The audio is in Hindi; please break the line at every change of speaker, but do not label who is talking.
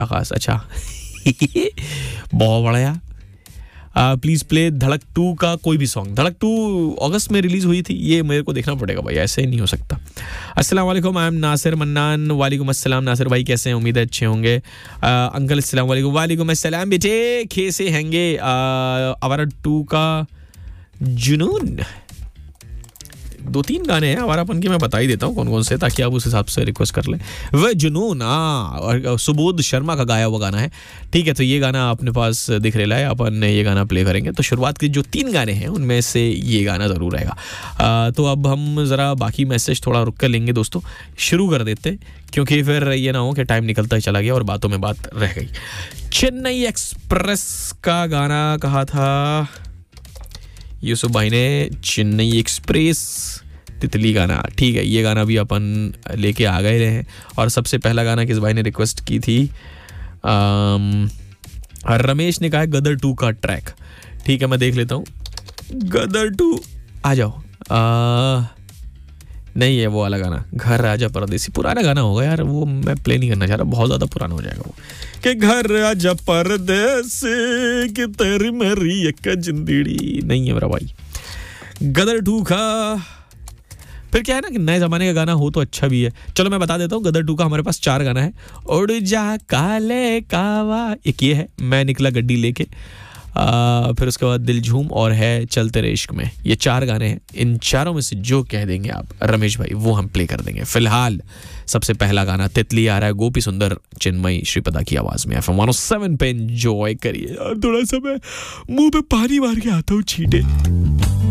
आकाश, अच्छा बहुत बढ़िया। प्लीज प्ले धड़क 2 का कोई भी सॉन्ग। धड़क 2 अगस्त में रिलीज हुई थी, ये मेरे को देखना पड़ेगा भाई, ऐसे ही नहीं हो सकता। अस्सलाम वालेकुम, आई एम नासिर मन्नान। वालेकुम अस्सलाम नासिर भाई, कैसे हैं? उम्मीद है अच्छे होंगे। अंकल अस्सलाम वालेकुम। वालेकुम अस्सलाम बेटे, कैसे हैंगे? आवारा 2 का जुनून, 2-3 गाने हैं आवारापन के, मैं बता ही देता हूँ कौन कौन से, ताकि आप उस हिसाब से रिक्वेस्ट कर लें। वह जुनून, और सुबोध शर्मा का गाया हुआ गाना है। ठीक है, तो ये गाना अपने पास दिख रहा है, अपन ये गाना प्ले करेंगे। तो शुरुआत के जो 3 गाने हैं उनमें से ये गाना ज़रूर रहेगा। तो अब हम ज़रा बाकी मैसेज थोड़ा रुक कर लेंगे दोस्तों, शुरू कर देते, क्योंकि फिर ये ना हो कि टाइम निकलता ही चला गया और बातों में बात रह गई। चेन्नई एक्सप्रेस का गाना कहा था यूसुफ भाई ने, चेन्नई एक्सप्रेस तितली गाना। ठीक है, ये गाना भी अपन लेके आ गए हैं। और सबसे पहला गाना किस भाई ने रिक्वेस्ट की थी? रमेश ने कहा गदर 2 का ट्रैक। ठीक है, मैं देख लेता हूँ। गदर 2 आ जाओ। नहीं है वो वाला गाना, घर राजा परदेसी, पुराना गाना होगा यार, वो मैं प्ले नहीं करना चाह रहा, बहुत ज़्यादा पुराना हो जाएगा वो। कि घर राजा परदेसी कि तेरी मेरी एक जिंदड़ी, नहीं है मेरा भाई। गदर 2 का फिर क्या है ना कि नए ज़माने का गाना हो तो अच्छा भी है। चलो मैं बता देता हूँ, गदर 2 का हमारे पास 4 गाना है। उड़ जा काले कावा, एक ये है, मैं निकला गड्डी लेके, फिर उसके बाद दिल झूम, और है चल तेरे इश्क में। ये 4 गाने हैं। इन चारों में से जो कह देंगे आप रमेश भाई, वो हम प्ले कर देंगे। फिलहाल सबसे पहला गाना तितली आ रहा है, गोपी सुंदर चिन्मयी श्रीपदा की आवाज में। FM 107 पे एंजॉय करिए। और थोड़ा सा मैं मुंह पे पानी मार के आता हूँ, छींटे।